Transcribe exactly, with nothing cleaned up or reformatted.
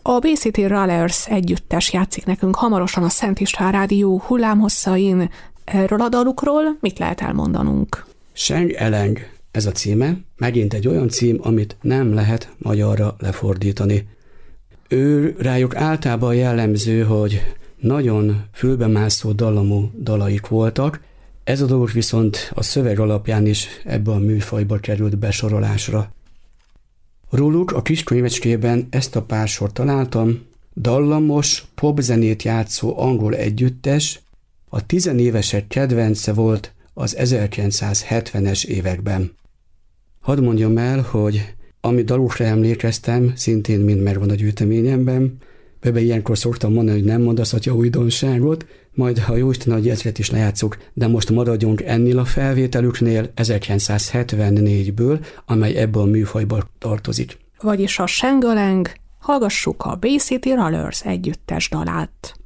A Bay City Rollers együttes játszik nekünk hamarosan a Szent István Rádió hullámhosszain. Erről a dalukról mit lehet elmondanunk? Seng Eleng ez a címe, megint egy olyan cím, amit nem lehet magyarra lefordítani. Ő rájuk általában jellemző, hogy nagyon fülbemászó dallamú dalaik voltak, ez a dolog viszont a szöveg alapján is ebbe a műfajba került besorolásra. Róluk a kis könyvecskében ezt a pár sort találtam, dallamos, popzenét játszó angol együttes, a tizenévesek kedvence volt az ezerkilencszázhetvenes években. Hadd mondjam el, hogy ami dalukra emlékeztem, szintén mind megvan a gyűjteményemben. Bebe ilyenkor szoktam mondani, hogy nem mondasz atya újdonságot, majd ha jóisten nagy ezret is lejátszuk, de most maradjunk ennél a felvételüknél ezerkilencszázhetvennégyből, amely ebből a műfajba tartozik. Vagyis a Seng Eleng, hallgassuk a Bay City Rollers együttes dalát.